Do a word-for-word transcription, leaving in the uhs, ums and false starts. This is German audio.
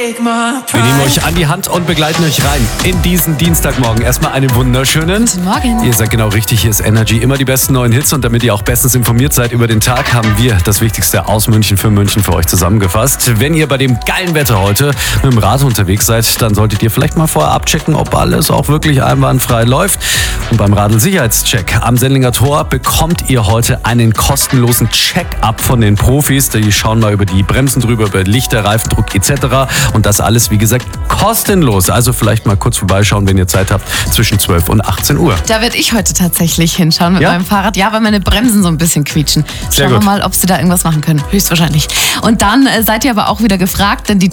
Wir nehmen euch an die Hand und begleiten euch rein in diesen Dienstagmorgen. Erstmal einen wunderschönen Guten Morgen. Ihr seid genau richtig, hier ist Energy. Immer die besten neuen Hits und damit ihr auch bestens informiert seid über den Tag, haben wir das Wichtigste aus München für München für euch zusammengefasst. Wenn ihr bei dem geilen Wetter heute mit dem Rad unterwegs seid, dann solltet ihr vielleicht mal vorher abchecken, ob alles auch wirklich einwandfrei läuft. Und beim Radl-Sicherheitscheck am Sendlinger Tor bekommt ihr heute einen kostenlosen Check-up von den Profis. Die schauen mal über die Bremsen drüber, über Lichter, Reifendruck et cetera. Und das alles, wie gesagt, kostenlos. Also vielleicht mal kurz vorbeischauen, wenn ihr Zeit habt, zwischen zwölf und achtzehn Uhr. Da werde ich heute tatsächlich hinschauen mit Ja? meinem Fahrrad. Ja, weil meine Bremsen so ein bisschen quietschen. Sehr Schauen wir gut. mal, ob sie da irgendwas machen können. Höchstwahrscheinlich. Und dann äh, seid ihr aber auch wieder gefragt, denn die